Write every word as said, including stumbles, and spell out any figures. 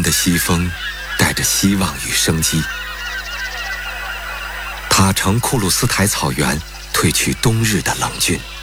的西风带着希望与生机。塔城库鲁斯台草原褪去冬日的冷峻。